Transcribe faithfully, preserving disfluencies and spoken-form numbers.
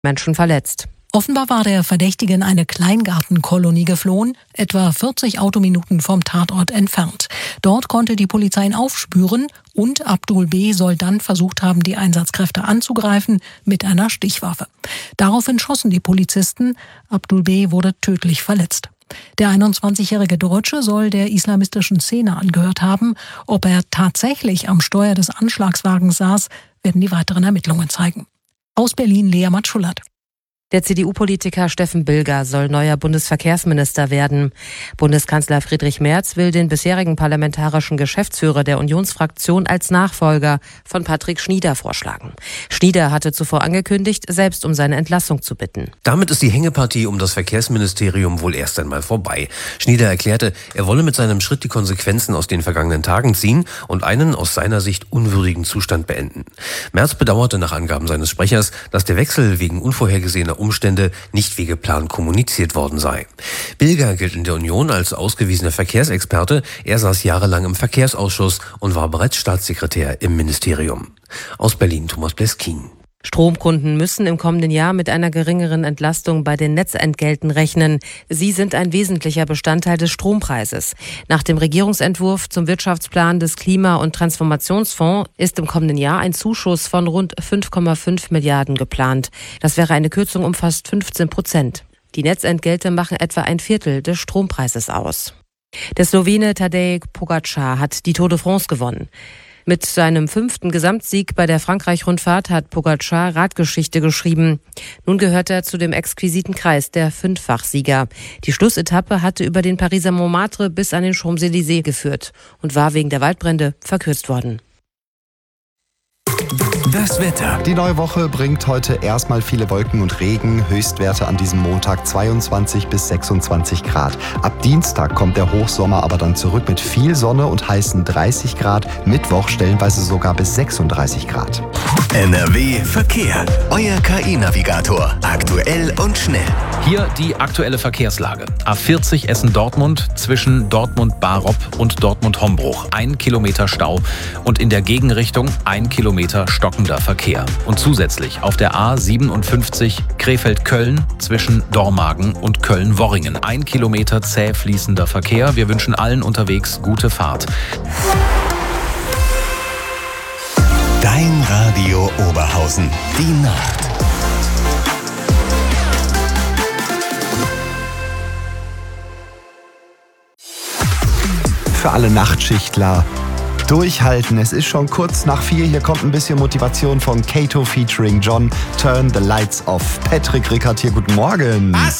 Menschen verletzt. Offenbar war der Verdächtige in eine Kleingartenkolonie geflohen, etwa vierzig Autominuten vom Tatort entfernt. Dort konnte die Polizei ihn aufspüren und Abdul B. soll dann versucht haben, die Einsatzkräfte anzugreifen mit einer Stichwaffe. Daraufhin schossen die Polizisten. Abdul B. wurde tödlich verletzt. Der einundzwanzigjährige Deutsche soll der islamistischen Szene angehört haben. Ob er tatsächlich am Steuer des Anschlagswagens saß, werden die weiteren Ermittlungen zeigen. Aus Berlin, Lea Matschulat. Der C D U-Politiker Steffen Bilger soll neuer Bundesverkehrsminister werden. Bundeskanzler Friedrich Merz will den bisherigen parlamentarischen Geschäftsführer der Unionsfraktion als Nachfolger von Patrick Schnieder vorschlagen. Schnieder hatte zuvor angekündigt, selbst um seine Entlassung zu bitten. Damit ist die Hängepartie um das Verkehrsministerium wohl erst einmal vorbei. Schnieder erklärte, er wolle mit seinem Schritt die Konsequenzen aus den vergangenen Tagen ziehen und einen aus seiner Sicht unwürdigen Zustand beenden. Merz bedauerte nach Angaben seines Sprechers, dass der Wechsel wegen unvorhergesehener Umstände nicht wie geplant kommuniziert worden sei. Bilger gilt in der Union als ausgewiesener Verkehrsexperte. Er saß jahrelang im Verkehrsausschuss und war bereits Staatssekretär im Ministerium. Aus Berlin, Thomas Bleskin. Stromkunden müssen im kommenden Jahr mit einer geringeren Entlastung bei den Netzentgelten rechnen. Sie sind ein wesentlicher Bestandteil des Strompreises. Nach dem Regierungsentwurf zum Wirtschaftsplan des Klima- und Transformationsfonds ist im kommenden Jahr ein Zuschuss von rund fünf Komma fünf Milliarden geplant. Das wäre eine Kürzung um fast fünfzehn Prozent. Die Netzentgelte machen etwa ein Viertel des Strompreises aus. Der Slowene Tadej Pogačar hat die Tour de France gewonnen. Mit seinem fünften Gesamtsieg bei der Frankreich-Rundfahrt hat Pogačar Radgeschichte geschrieben. Nun gehört er zu dem exquisiten Kreis der Fünffachsieger. Die Schlussetappe hatte über den Pariser Montmartre bis an den Champs-Élysées geführt und war wegen der Waldbrände verkürzt worden. Das Wetter. Die neue Woche bringt heute erstmal viele Wolken und Regen. Höchstwerte an diesem Montag zweiundzwanzig bis sechsundzwanzig Grad. Ab Dienstag kommt der Hochsommer aber dann zurück mit viel Sonne und heißen dreißig Grad. Mittwoch stellenweise sogar bis sechsunddreißig Grad. N R W Verkehr. Euer K I-Navigator. Aktuell und schnell. Hier die aktuelle Verkehrslage. A vierzig Essen-Dortmund zwischen Dortmund-Barop und Dortmund-Hombruch. Ein Kilometer Stau und in der Gegenrichtung ein Kilometer stockender Verkehr. Und zusätzlich auf der A siebenundfünfzig Krefeld-Köln zwischen Dormagen und Köln-Worringen. Ein Kilometer zäh fließender Verkehr. Wir wünschen allen unterwegs gute Fahrt. Dein Radio Oberhausen. Die Nacht. Für alle Nachtschichtler durchhalten. Es ist schon kurz nach vier. Hier kommt ein bisschen Motivation von Kato featuring John. Turn the Lights Off. Patrick Rickert hier. Guten Morgen. Was?